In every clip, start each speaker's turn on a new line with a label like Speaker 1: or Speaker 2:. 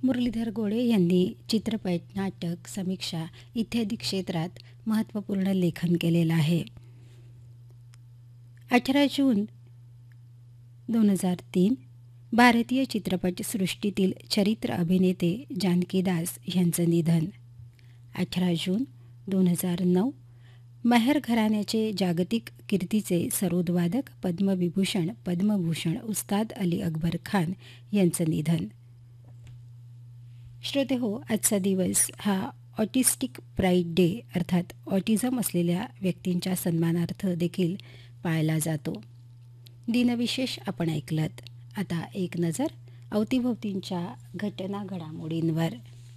Speaker 1: मुरलीधर गोळे यांनी चित्रपट, नाटक, समीक्षा इत्यादी क्षेत्रात महत्त्वपूर्ण लेखन केलेलं आहे. 18 जून 2003 भारतीय चित्रपटसृष्टीतील चरित्र अभिनेते जानकीदास यांचं निधन. 18 जून 2009 मेहर घराण्याचे जागतिक कीर्तीचे सरोदवादक पद्मविभूषण पद्मभूषण उस्ताद अली अकबर खान यांचं निधन. श्रोते हो, आजचा दिवस हा ऑटिस्टिक प्राईड डे अर्थात ऑटिझम असलेल्या व्यक्तींच्या सन्मानार्थ देखील पाळला जातो. दिनविशेष आपण ऐकलत. आता एक नजर अवतीभोवतींच्या घटना घडामोडींवर.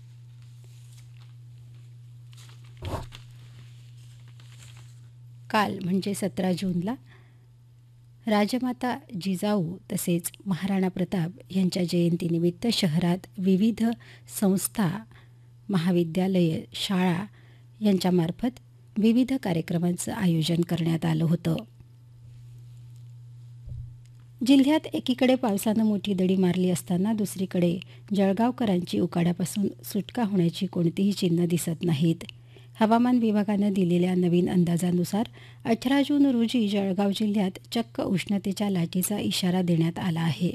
Speaker 1: काल म्हणजे 17 जूनला राजमाता जिजाऊ तसेच महाराणा प्रताप यांच्या जयंतीनिमित्त शहरात विविध संस्था, महाविद्यालये, शाळा यांच्यामार्फत विविध कार्यक्रमांचं आयोजन करण्यात आलं होतं. जिल्ह्यात एकीकडे पावसानं मोठी दडी मारली असताना दुसरीकडे जळगावकरांची उकाड्यापासून सुटका होण्याची कोणतीही चिन्ह दिसत नाहीत. हवामान विभागानं दिलेल्या नवीन अंदाजानुसार 18 जून रोजी जळगाव जिल्ह्यात चक्क उष्णतेच्या लाटेचा इशारा देण्यात आला आहे.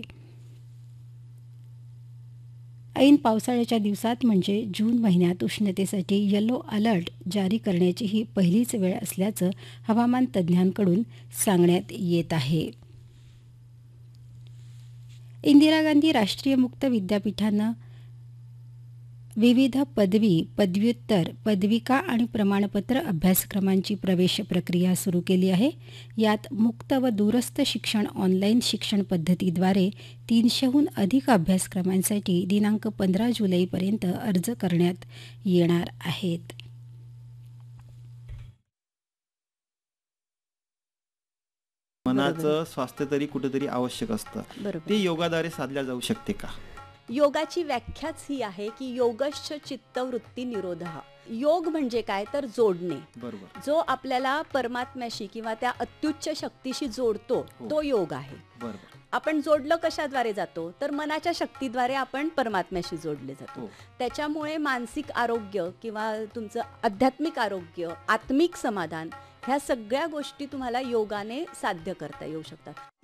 Speaker 1: ऐन पावसाळ्याच्या दिवसात म्हणजे जून महिन्यात उष्णतेसाठी येलो अलर्ट जारी करण्याची ही पहिलीच वेळ असल्याचं हवामान तज्ज्ञांकडून सांगण्यात येत आहे. इंदिरा गांधी राष्ट्रीय मुक्त विद्यापीठानं विविध पदवी, पदव्युत्तर, पदविका आणि प्रमाणपत्र अभ्यासक्रमांची प्रवेश प्रक्रिया सुरू केली आहे. यात मुक्त व दूरस्थ शिक्षण ऑनलाईन शिक्षण पद्धतीद्वारे 300हून अधिक अभ्यासक्रमांसाठी दिनांक 15 जुलैपर्यंत अर्ज करण्यात येणार आहेत.
Speaker 2: मनाचं स्वास्थ्य तरी कुठेतरी आवश्यक असतं, ते योगाद्वारे साधल्या जाऊ शकते का?
Speaker 3: योगाची व्याख्याच ही आहे की योगश्च चित्तवृत्ती निरोधः. योग म्हणजे काय तर जोडणे.
Speaker 2: बरोबर.
Speaker 3: जो आपल्याला परमात्म्याशी किंवा त्या अत्युच्च शक्तीशी जोडतो तो योग आहे.
Speaker 2: बरोबर.
Speaker 3: आपण जोडलं कशाद्वारे जातो तर मनाच्या शक्तीद्वारे आपण परमात्म्याशी जोडले जातो. त्याच्यामुळे मानसिक आरोग्य किंवा तुमचं आध्यात्मिक आरोग्य, आत्मिक समाधान ह्या सगळ्या गोष्टी तुम्हाला योगाने साध्य करता येऊ शकतात.